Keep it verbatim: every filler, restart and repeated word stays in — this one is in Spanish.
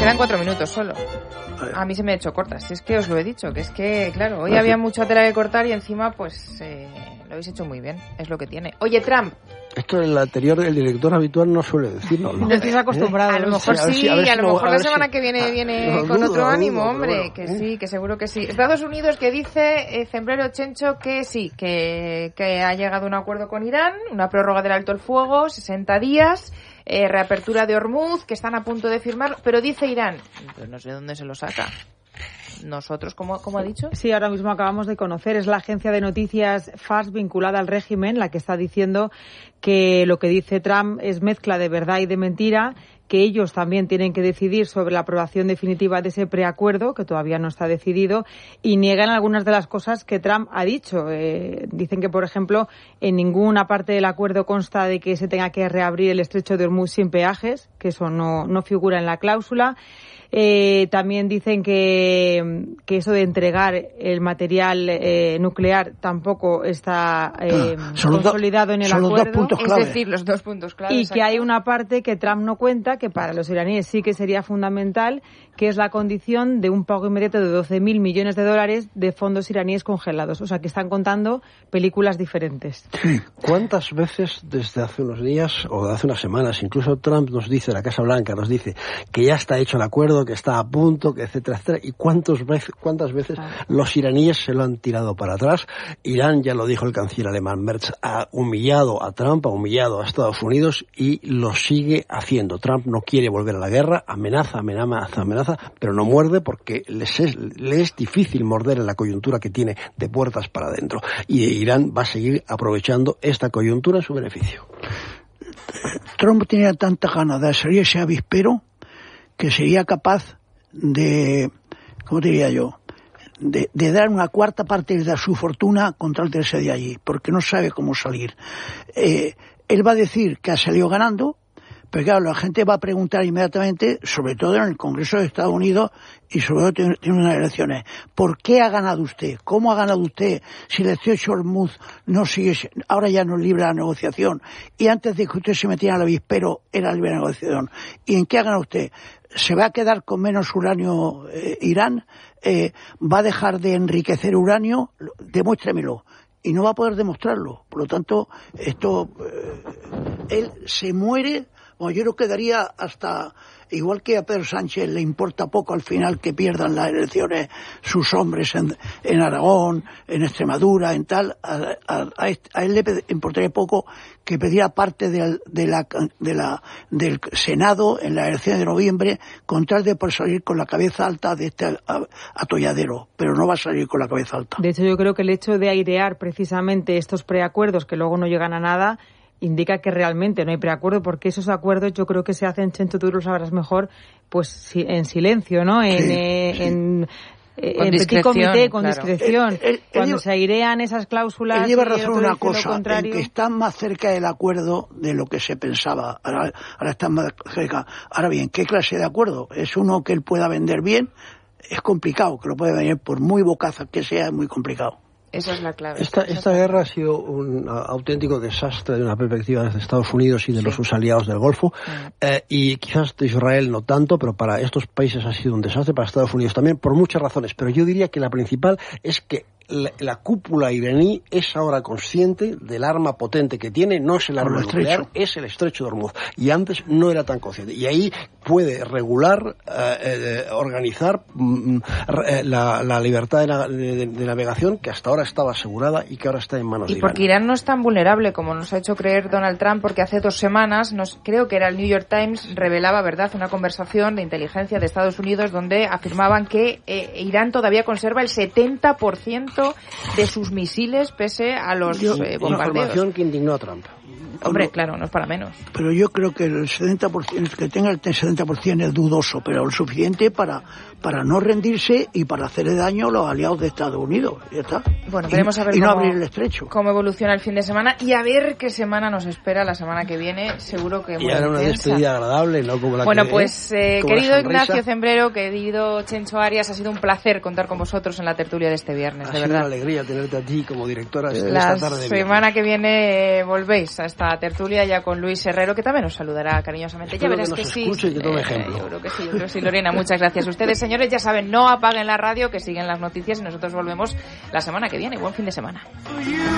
quedan cuatro minutos solo. A mí se me ha hecho corta, si es que os lo he dicho, que es que, claro, hoy había mucha tela que cortar y encima, pues, eh, lo habéis hecho muy bien, es lo que tiene. Oye, Trump. Esto el anterior, el director habitual no suele decirlo, ¿no? No estáis acostumbrados. ¿Eh? A lo mejor sí, a, si, a, si a lo no, mejor a la semana si, que viene viene con dudo, otro ánimo, dudo, hombre, bueno, que ¿eh? sí, que seguro que sí. Estados Unidos que dice, eh, Zembrero Chencho, que sí, que, que ha llegado a un acuerdo con Irán, una prórroga del alto el fuego, sesenta días, eh, reapertura de Hormuz, que están a punto de firmar, pero dice Irán, pues no sé dónde se lo saca. Nosotros, ¿cómo, cómo ha dicho? Sí, ahora mismo acabamos de conocer, es la agencia de noticias Fars vinculada al régimen la que está diciendo que lo que dice Trump es mezcla de verdad y de mentira, que ellos también tienen que decidir sobre la aprobación definitiva de ese preacuerdo, que todavía no está decidido, y niegan algunas de las cosas que Trump ha dicho. Eh, dicen que, por ejemplo, en ninguna parte del acuerdo consta de que se tenga que reabrir el estrecho de Hormuz sin peajes, que eso no, no figura en la cláusula. Eh, también dicen que, que eso de entregar el material eh, nuclear tampoco está eh, consolidado do, en el acuerdo. Es decir, los dos puntos clave. Y exacto. Que hay una parte que Trump no cuenta, que para los iraníes sí que sería fundamental, que es la condición de un pago inmediato de doce mil millones de dólares de fondos iraníes congelados. O sea, que están contando películas diferentes. Sí. ¿Cuántas veces desde hace unos días o de hace unas semanas, incluso Trump nos dice, la Casa Blanca nos dice que ya está hecho el acuerdo, que está a punto, que etcétera, etcétera, y cuántas veces, cuántas veces ah. los iraníes se lo han tirado para atrás? Irán, ya lo dijo el canciller alemán Merz, ha humillado a Trump, ha humillado a Estados Unidos y lo sigue haciendo. Trump no quiere volver a la guerra, amenaza, amenaza, amenaza, pero no muerde porque les es, le es difícil morder en la coyuntura que tiene de puertas para adentro. Y Irán va a seguir aprovechando esta coyuntura en su beneficio. Trump tenía tanta ganas de salir ese avispero que sería capaz de, ¿cómo diría yo?, de, de dar una cuarta parte de su fortuna contra el irse de allí, porque no sabe cómo salir. Eh, él va a decir que ha salido ganando, pero claro, la gente va a preguntar inmediatamente, sobre todo en el Congreso de Estados Unidos y sobre todo tiene, tiene unas elecciones, ¿por qué ha ganado usted? ¿Cómo ha ganado usted si el estrecho Hormuz no sigue, ahora ya no es libre la negociación? Y antes de que usted se metiera al avispero era libre la negociación. ¿Y en qué ha ganado usted? ¿Se va a quedar con menos uranio eh, Irán? Eh, ¿Va a dejar de enriquecer uranio? Demuéstremelo. Y no va a poder demostrarlo. Por lo tanto, esto, eh, él se muere. Bueno, yo no quedaría hasta, igual que a Pedro Sánchez le importa poco al final que pierdan las elecciones sus hombres en, en Aragón, en Extremadura, en tal, a, a, a él le importaría poco que perdiera parte de, de la, de la, del Senado en las elecciones de noviembre con tal de por salir con la cabeza alta de este atolladero, pero no va a salir con la cabeza alta. De hecho, yo creo que el hecho de airear precisamente estos preacuerdos que luego no llegan a nada indica que realmente no hay preacuerdo, porque esos acuerdos yo creo que se hacen, Chencho, tú lo sabrás mejor, pues en silencio, ¿no? En, sí, eh, sí. en, con en petit comité, con claro. discreción. El, el, Cuando el, se airean esas cláusulas... Él lleva razón una cosa, en que están más cerca del acuerdo de lo que se pensaba. Ahora, ahora están más cerca. Ahora bien, ¿qué clase de acuerdo? ¿Es uno que él pueda vender bien? Es complicado, que lo puede vender por muy bocaza que sea, es muy complicado. Esa es la clave. Esta, esta guerra ha sido un auténtico desastre de una perspectiva de Estados Unidos y de sí. los sus aliados del Golfo. Sí. Eh, y quizás de Israel no tanto, pero para estos países ha sido un desastre, para Estados Unidos también, por muchas razones. Pero yo diría que la principal es que la, la cúpula iraní es ahora consciente del arma potente que tiene. No es el arma nuclear, es el estrecho de Hormuz. Y antes no era tan consciente. Y ahí puede regular, eh, eh, organizar mm, eh, la, la libertad de, la, de, de navegación que hasta ahora estaba asegurada y que ahora está en manos de Irán. Y porque Irán no es tan vulnerable como nos ha hecho creer Donald Trump, porque hace dos semanas, nos, creo que era el New York Times, revelaba, ¿verdad?, una conversación de inteligencia de Estados Unidos donde afirmaban que eh, Irán todavía conserva el setenta por ciento de sus misiles pese a los yo, eh, bombardeos. Información que indignó a Trump. Hombre, no, claro, no es para menos. Pero yo creo que el setenta por ciento, que tenga el setenta por ciento es dudoso, pero lo suficiente para, para no rendirse y para hacerle daño a los aliados de Estados Unidos. Ya está. Bueno, veremos a ver y no cómo, abrir el estrecho. Cómo evoluciona el fin de semana y a ver qué semana nos espera la semana que viene. Seguro que muy y ahora una despedida agradable, ¿no? Como la bueno, que, pues, eh, como querido Ignacio Zembrero, querido Chencho Arias, ha sido un placer contar con vosotros en la tertulia de este viernes, ha de sido verdad. una alegría tenerte a ti como directora la esta tarde de semana viernes. que viene eh, volvéis a estar esta tertulia ya con Luis Herrero, que también nos saludará cariñosamente. Espero ya verás que, que sí. Y que tome eh, ejemplo. yo creo que sí, yo creo que sí, Lorena. Muchas gracias. Ustedes, señores, ya saben, no apaguen la radio, que siguen las noticias y nosotros volvemos la semana que viene. Buen fin de semana.